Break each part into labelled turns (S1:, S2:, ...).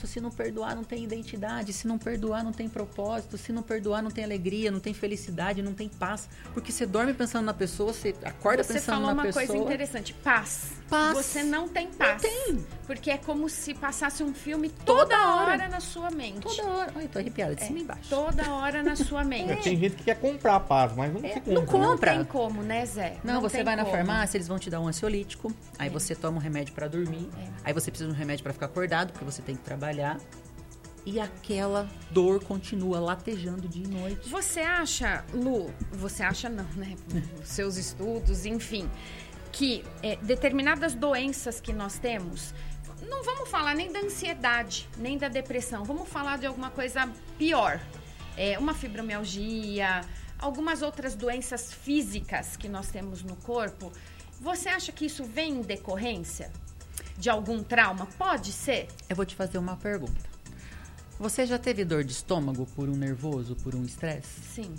S1: nossa, se não perdoar não tem identidade, se não perdoar não tem propósito, se não perdoar não tem alegria, não tem felicidade, não tem paz. Porque você dorme pensando na pessoa, você acorda pensando na pessoa. Você falou uma
S2: coisa interessante, paz. Você não tem paz.
S1: Não tem.
S2: Porque é como se passasse um filme toda hora na sua mente.
S1: Toda hora. Ai, tô arrepiada de cima e embaixo.
S2: Toda hora na sua mente.
S3: Tem gente que quer comprar paz, mas não se compra.
S1: Não compra.
S2: Não tem como, né, Zé?
S1: Não, você vai na farmácia, eles vão te dar um ansiolítico, aí você toma um remédio pra dormir, aí você precisa de um remédio pra ficar acordado, porque você tem que trabalhar. E aquela dor continua latejando dia e noite.
S2: Você acha, Lu, você acha não, né? Os seus estudos, enfim, que determinadas doenças que nós temos, não vamos falar nem da ansiedade, nem da depressão, vamos falar de alguma coisa pior. Uma fibromialgia, algumas outras doenças físicas que nós temos no corpo. Você acha que isso vem em decorrência de algum trauma? Pode ser?
S1: Eu vou te fazer uma pergunta. Você já teve dor de estômago por um nervoso, por um estresse?
S2: Sim.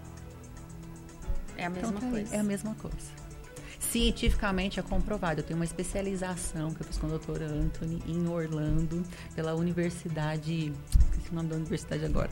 S2: É a mesma coisa.
S1: É a mesma coisa. Cientificamente é comprovado. Eu tenho uma especialização que eu fiz com o Dr. Anthony em Orlando, pela universidade... Esqueci o nome da universidade agora.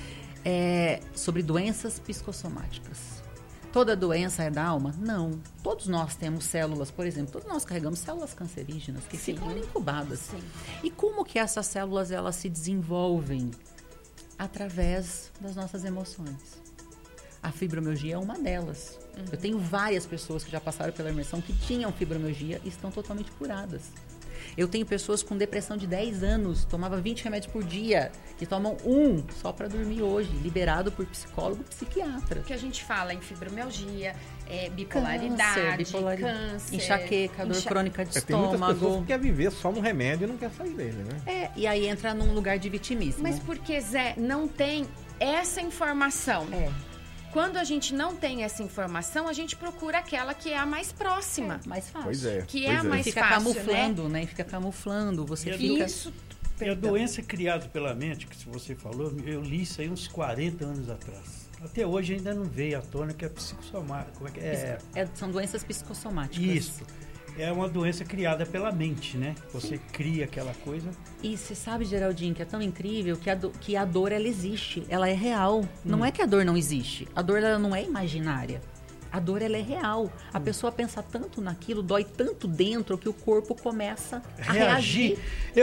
S1: Sobre doenças psicossomáticas. Toda doença é da alma? Não. Todos nós temos células, por exemplo, todos nós carregamos células cancerígenas que ficam incubadas. Sim. E como que essas células elas se desenvolvem? Através das nossas emoções. A fibromialgia é uma delas. Eu tenho várias pessoas que já passaram pela imersão que tinham fibromialgia e estão totalmente curadas. Eu tenho pessoas com depressão de 10 anos, tomava 20 remédios por dia, que tomam um só para dormir hoje, liberado por psicólogo, psiquiatra.
S2: O que a gente fala em fibromialgia, bipolaridade, câncer,
S1: enxaqueca, dor crônica de estômago.
S3: Tem muitas pessoas que querem viver só no remédio e não quer sair dele, né?
S1: E aí entra num lugar de vitimismo.
S2: Mas porque, Zé, não tem essa informação. Quando a gente não tem essa informação, a gente procura aquela que é a mais próxima.
S1: Mais fácil.
S3: Pois é.
S2: Que é a mais
S1: fica
S2: fácil,
S1: camuflando, né? Fica camuflando. Você fica...
S2: Isso.
S4: É a doença criada pela mente, que se você falou, eu li isso aí uns 40 anos atrás. Até hoje ainda não veio à tona que é psicossomática. Como é que é?
S1: São doenças psicossomáticas.
S4: Isso. É uma doença criada pela mente, né? Você cria aquela coisa.
S1: E você sabe, Geraldinho, que é tão incrível que a dor, ela existe. Ela é real. Não é que a dor não existe. A dor, ela não é imaginária. A dor, ela é real. A pessoa pensa tanto naquilo, dói tanto dentro, que o corpo começa a reagir.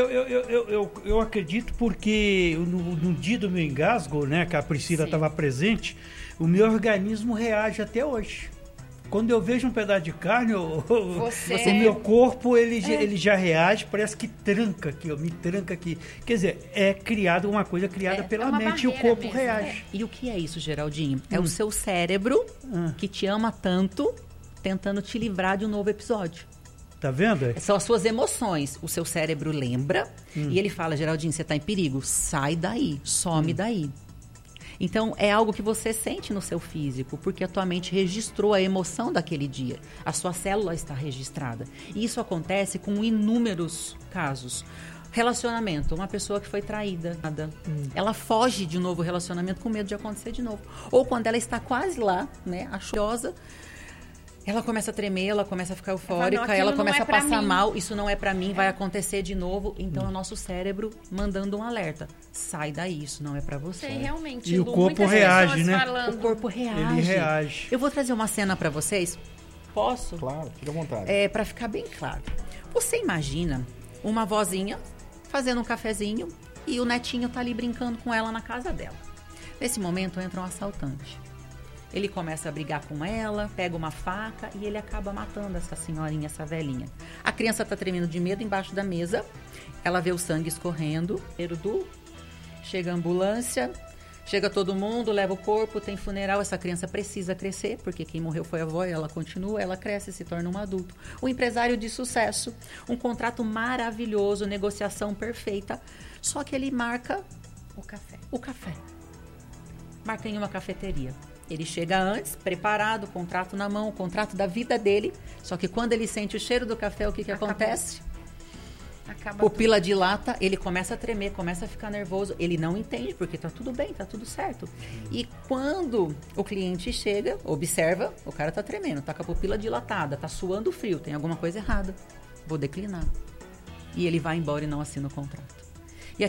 S4: Eu acredito porque no dia do meu engasgo, né? Que a Priscila estava presente, o meu organismo reage até hoje. Quando eu vejo um pedaço de carne, o meu corpo ele já reage, parece que tranca aqui, me tranca aqui. Quer dizer, é criado uma coisa criada pela mente e o corpo mesmo, reage.
S1: E o que é isso, Geraldinho? É o seu cérebro que te ama tanto, tentando te livrar de um novo episódio.
S4: Tá vendo?
S1: São as suas emoções. O seu cérebro lembra e ele fala, Geraldinho, você tá em perigo, sai daí, some daí. Então, é algo que você sente no seu físico, porque a tua mente registrou a emoção daquele dia. A sua célula está registrada. E isso acontece com inúmeros casos. Relacionamento, uma pessoa que foi traída, ela foge de um novo relacionamento com medo de acontecer de novo. Ou quando ela está quase lá, né, ansiosa, ela começa a tremer, ela começa a ficar eufórica, ela começa a passar mal, isso não é pra mim, vai acontecer de novo. Então é o nosso cérebro mandando um alerta. Sai daí, isso não é pra você.
S2: Realmente,
S4: e o corpo reage, né?
S2: Falando.
S1: O corpo reage.
S4: Ele reage.
S1: Eu vou trazer uma cena pra vocês. Posso?
S3: Claro, fica à vontade.
S1: Pra ficar bem claro. Você imagina uma vozinha fazendo um cafezinho e o netinho tá ali brincando com ela na casa dela. Nesse momento entra um assaltante. Ele começa a brigar com ela, pega uma faca e ele acaba matando essa senhorinha, essa velhinha. A criança tá tremendo de medo embaixo da mesa. Ela vê o sangue escorrendo. Chega a ambulância, chega todo mundo, leva o corpo, tem funeral. Essa criança precisa crescer, porque quem morreu foi a avó e ela continua, ela cresce e se torna um adulto. Um empresário de sucesso, um contrato maravilhoso, negociação perfeita. Só que ele marca o café. Marca em uma cafeteria. Ele chega antes, preparado, contrato na mão, o contrato da vida dele. Só que quando ele sente o cheiro do café, o que acontece? Pupila dilata, ele começa a tremer, começa a ficar nervoso. Ele não entende, porque tá tudo bem, tá tudo certo. E quando o cliente chega, observa, o cara tá tremendo, tá com a pupila dilatada, tá suando frio, tem alguma coisa errada. Vou declinar. E ele vai embora e não assina o contrato.